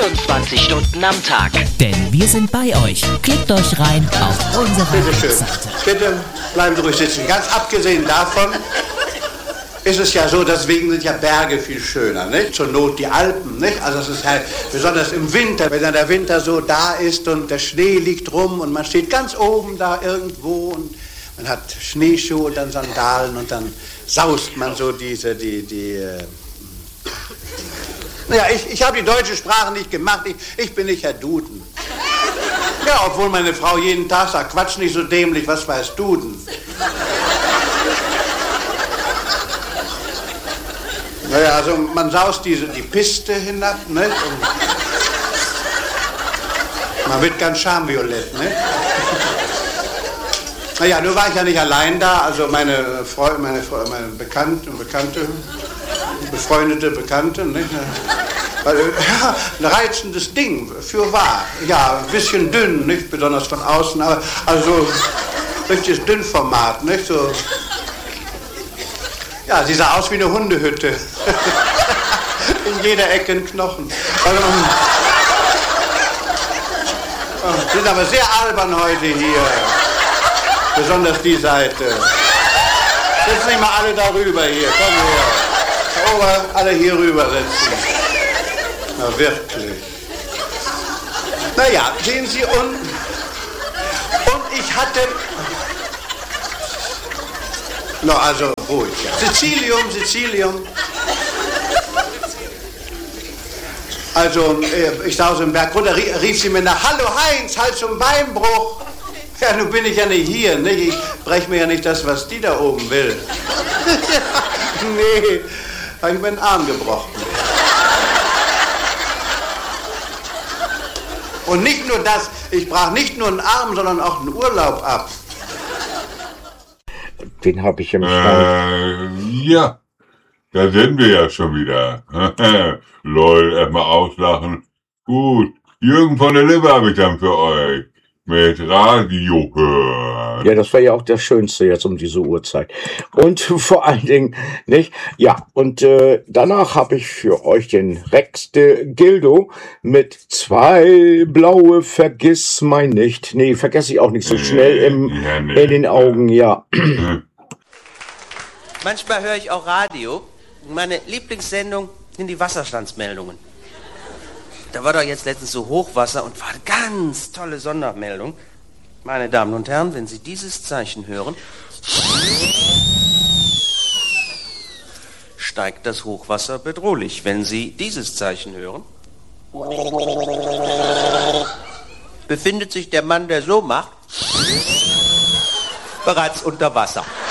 24 Stunden am Tag. Denn wir sind bei euch. Klickt euch rein auf unsere Webseite. Bitte bleiben Sie ruhig sitzen. Ganz abgesehen davon ist es ja so, deswegen sind ja Berge viel schöner, nicht? Zur Not die Alpen, nicht? Also es ist halt, besonders im Winter, wenn dann der Winter so da ist und der Schnee liegt rum und man steht ganz oben da irgendwo und man hat Schneeschuhe und dann Sandalen und dann saust man so Naja, ich habe die deutsche Sprache nicht gemacht, ich bin nicht Herr Duden. Ja, obwohl meine Frau jeden Tag sagt, Quatsch nicht so dämlich, was weiß Duden? Naja, also man saust die Piste hinab, ne? Und man wird ganz schamviolett, ne? Naja, nur war ich ja nicht allein da, also meine befreundete Bekannte, ne? Ja, ein reizendes Ding, fürwahr. Ja, ein bisschen dünn, nicht besonders von außen, aber also richtiges Dünnformat, nicht so. Ja, sie sah aus wie eine Hundehütte. In jeder Ecke ein Knochen. Also, Sie sind aber sehr albern heute hier. Besonders die Seite. Sitzen nicht mal alle darüber hier. Komm her. Herr Ober, alle hier rüber sitzen. Na wirklich. Naja, sehen Sie, und ich hatte... No, also ruhig. Ja. Sizilium. Also, ich saß im Berg runter, rief sie mir nach, hallo Heinz, halt zum Beinbruch. Ja, nun bin ich ja nicht hier, nicht? Ich brech mir ja nicht das, was die da oben will. Nee, hab ich mir den Arm gebrochen. Und nicht nur das, ich brach nicht nur einen Arm, sondern auch einen Urlaub ab. Den habe ich im Schrank. Ja, da sind wir ja schon wieder. Lol, erstmal auslachen. Gut, Jürgen von der Lippe habe ich dann für euch. Mit Radio hören. Ja, das war ja auch das Schönste jetzt um diese Uhrzeit. Und vor allen Dingen, nicht? Ja, und danach habe ich für euch den Rex de Gildo mit 2 blaue Vergissmeinnicht. Nee, vergesse ich auch nicht so schnell in den Augen, ja. Manchmal höre ich auch Radio. Meine Lieblingssendung sind die Wasserstandsmeldungen. Da war doch jetzt letztens so Hochwasser und war eine ganz tolle Sondermeldung. Meine Damen und Herren, wenn Sie dieses Zeichen hören, steigt das Hochwasser bedrohlich. Wenn Sie dieses Zeichen hören, befindet sich der Mann, der so macht, bereits unter Wasser.